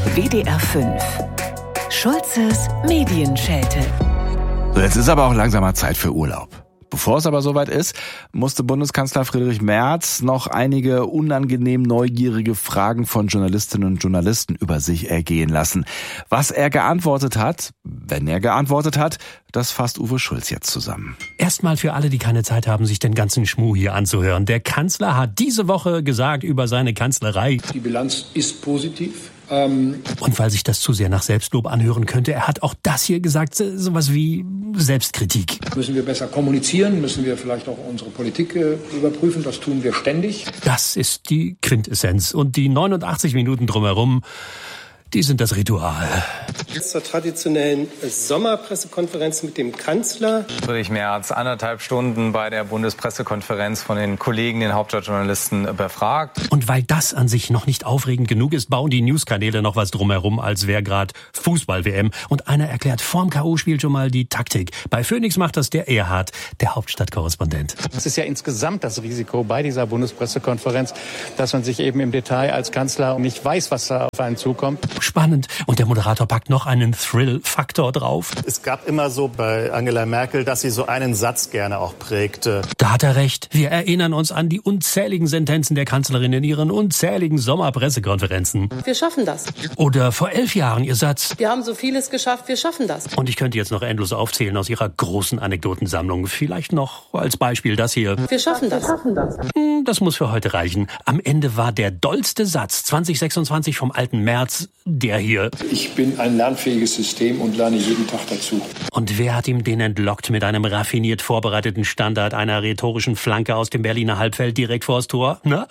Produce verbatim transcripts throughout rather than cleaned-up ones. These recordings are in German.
W D R fünf. Schulzes Medienschelte. So, jetzt ist aber auch langsam mal Zeit für Urlaub. Bevor es aber soweit ist, musste Bundeskanzler Friedrich Merz noch einige unangenehm neugierige Fragen von Journalistinnen und Journalisten über sich ergehen lassen. Was er geantwortet hat, wenn er geantwortet hat, das fasst Uwe Schulz jetzt zusammen. Erstmal für alle, die keine Zeit haben, sich den ganzen Schmuh hier anzuhören. Der Kanzler hat diese Woche gesagt über seine Kanzlerei: Die Bilanz ist positiv. Und weil sich das zu sehr nach Selbstlob anhören könnte, er hat auch das hier gesagt, sowas wie Selbstkritik. Müssen wir besser kommunizieren, müssen wir vielleicht auch unsere Politik äh, überprüfen, das tun wir ständig. Das ist die Quintessenz. Und die neunundachtzig Minuten drumherum, die sind das Ritual. Jetzt zur traditionellen Sommerpressekonferenz mit dem Kanzler. Friedrich Merz anderthalb Stunden bei der Bundespressekonferenz von den Kollegen, den Hauptstadtjournalisten, befragt. Und weil das an sich noch nicht aufregend genug ist, bauen die Newskanäle noch was drumherum, als wäre gerade Fußball-W M. Und einer erklärt vorm K O-Spiel schon mal die Taktik. Bei Phoenix macht das der Erhard, der Hauptstadtkorrespondent. Es ist ja insgesamt das Risiko bei dieser Bundespressekonferenz, dass man sich eben im Detail als Kanzler nicht weiß, was da auf einen zukommt. Spannend. Und der Moderator packt noch einen Thrill-Faktor drauf. Es gab immer so bei Angela Merkel, dass sie so einen Satz gerne auch prägte. Da hat er recht. Wir erinnern uns an die unzähligen Sentenzen der Kanzlerin in ihren unzähligen Sommerpressekonferenzen. Wir schaffen das. Oder vor elf Jahren ihr Satz: Wir haben so vieles geschafft, wir schaffen das. Und ich könnte jetzt noch endlos aufzählen aus ihrer großen Anekdotensammlung. Vielleicht noch als Beispiel das hier. Wir schaffen das. Wir schaffen das. Das muss für heute reichen. Am Ende war der dollste Satz zwanzig sechsundzwanzig vom alten Merz der hier. Ich bin ein lernfähiges System und lerne jeden Tag dazu. Und wer hat ihm den entlockt mit einem raffiniert vorbereiteten Standard, einer rhetorischen Flanke aus dem Berliner Halbfeld direkt vors Tor? Na?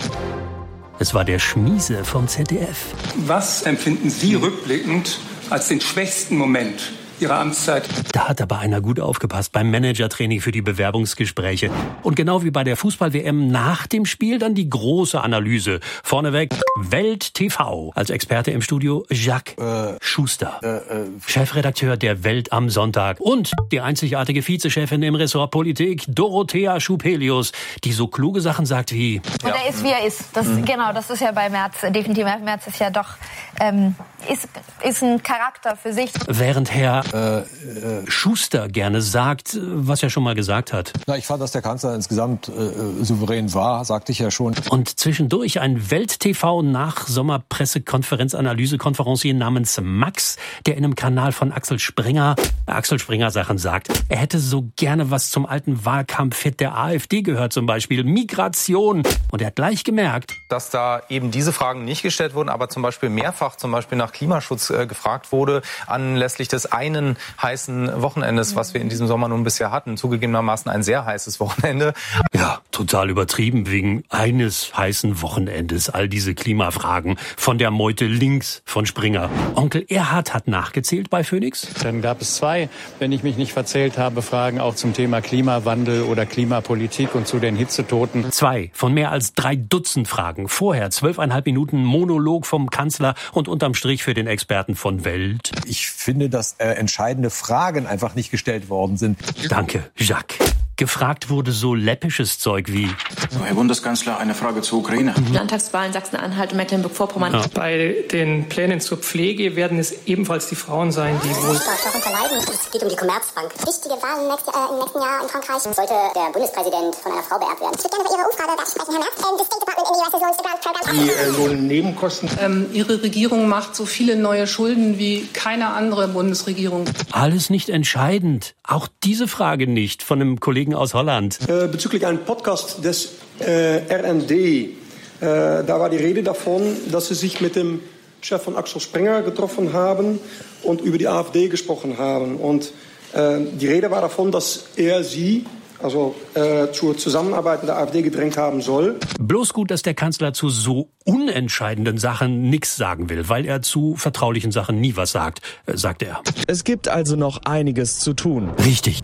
Es war der Schmiese vom Z D F. Was empfinden Sie rückblickend als den schwächsten Moment Ihrer Amtszeit? Da hat aber einer gut aufgepasst beim Managertraining für die Bewerbungsgespräche. Und genau wie bei der Fußball-W M nach dem Spiel dann die große Analyse. Vorneweg Welt T V. Als Experte im Studio Jacques äh, Schuster, äh, äh, Chefredakteur der Welt am Sonntag. Und die einzigartige Vizechefin im Ressort Politik, Dorothea Schupelius, die so kluge Sachen sagt wie: Und er ist, wie er ist. Das, mhm. Genau, das ist ja bei Merz definitiv. Merz ist ja doch ähm, ist, ist ein Charakter für sich. Während Herr Äh, äh, Schuster gerne sagt, was er schon mal gesagt hat. Na, ich fand, dass der Kanzler insgesamt äh, souverän war, sagte ich ja schon. Und zwischendurch ein Welt-T V-Nach-Sommerpresse-Konferenz-Analyse-Konferencier namens Max, der in einem Kanal von Axel Springer, äh, Axel Springer Sachen sagt. Er hätte so gerne was zum alten Wahlkampfhit der AfD gehört, zum Beispiel Migration. Und er hat gleich gemerkt, dass da eben diese Fragen nicht gestellt wurden, aber zum Beispiel mehrfach zum Beispiel nach Klimaschutz äh, gefragt wurde, anlässlich des einen heißen Wochenendes, was wir in diesem Sommer nun bisher hatten. Zugegebenermaßen ein sehr heißes Wochenende. Ja, total übertrieben wegen eines heißen Wochenendes. All diese Klimafragen von der Meute links von Springer. Onkel Erhard hat nachgezählt bei Phoenix. Dann gab es zwei, wenn ich mich nicht verzählt habe, Fragen auch zum Thema Klimawandel oder Klimapolitik und zu den Hitzetoten. Zwei von mehr als drei Dutzend Fragen. Vorher zwölfeinhalb Minuten Monolog vom Kanzler und unterm Strich für den Experten von Welt. Ich finde, dass äh, entscheidende Fragen einfach nicht gestellt worden sind. Danke, Jacques. Gefragt wurde so läppisches Zeug wie: Herr Bundeskanzler, eine Frage zur Ukraine. Mhm. Landtagswahlen Sachsen-Anhalt und Mecklenburg-Vorpommern. Ja. Bei den Plänen zur Pflege werden es ebenfalls die Frauen sein, die wohl... darunter leiden. Es geht um die Commerzbank. Wichtige Wahlen nächste, äh, im nächsten Jahr in Frankreich. Sollte der Bundespräsident von einer Frau beerbt werden. Ich würde gerne über Ihre Umfrage da sprechen, Herr Merz. Ähm, das State Department in the U S is launched a ground program. Die äh, Lohnnebenkosten. Ähm, Ihre Regierung macht so viele neue Schulden wie keine andere Bundesregierung. Alles nicht entscheidend. Auch diese Frage nicht von einem Kollegen aus Holland. Äh, bezüglich einem Podcast des äh, R N D, äh, da war die Rede davon, dass Sie sich mit dem Chef von Axel Springer getroffen haben und über die AfD gesprochen haben. Und äh, die Rede war davon, dass er Sie, also äh, zur Zusammenarbeit mit der AfD gedrängt haben soll. Bloß gut, dass der Kanzler zu so unentscheidenden Sachen nichts sagen will, weil er zu vertraulichen Sachen nie was sagt, äh, sagt er. Es gibt also noch einiges zu tun. Richtig.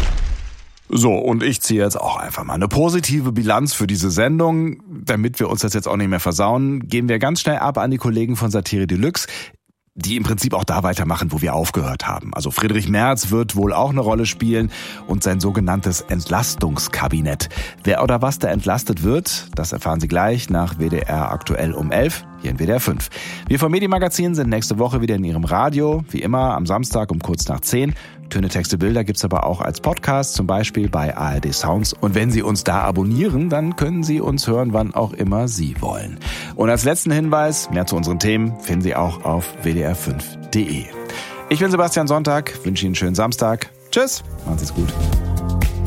So, und ich ziehe jetzt auch einfach mal eine positive Bilanz für diese Sendung. Damit wir uns das jetzt auch nicht mehr versauen, gehen wir ganz schnell ab an die Kollegen von Satire Deluxe, die im Prinzip auch da weitermachen, wo wir aufgehört haben. Also Friedrich Merz wird wohl auch eine Rolle spielen und sein sogenanntes Entlastungskabinett. Wer oder was da entlastet wird, das erfahren Sie gleich nach W D R aktuell um elf. hier in W D R fünf. Wir vom Medienmagazin sind nächste Woche wieder in Ihrem Radio, wie immer am Samstag um kurz nach zehn. Töne, Texte, Bilder gibt's aber auch als Podcast, zum Beispiel bei A R D Sounds. Und wenn Sie uns da abonnieren, dann können Sie uns hören, wann auch immer Sie wollen. Und als letzten Hinweis, mehr zu unseren Themen finden Sie auch auf w d r fünf punkt d e. Ich bin Sebastian Sonntag, wünsche Ihnen einen schönen Samstag. Tschüss, machen Sie es gut.